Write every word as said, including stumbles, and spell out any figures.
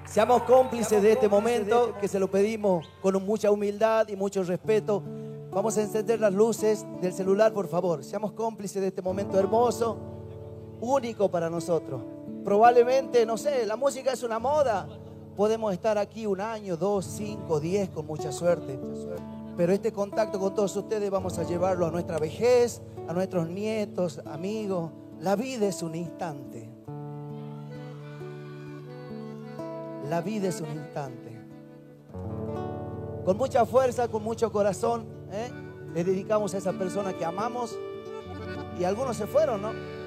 Seamos cómplices de este momento, que se lo pedimos con mucha humildad y mucho respeto. Vamos a encender las luces del celular, por favor. Seamos cómplices de este momento hermoso, único para nosotros. Probablemente, no sé, la música es una moda. Podemos estar aquí un año, dos, cinco, diez, con mucha suerte. Pero este contacto con todos ustedes vamos a llevarlo a nuestra vejez, a nuestros nietos, amigos. La vida es un instante. La vida es un instante. Con mucha fuerza, con mucho corazón, ¿eh? Le dedicamos a esa persona que amamos. Y algunos se fueron, ¿no?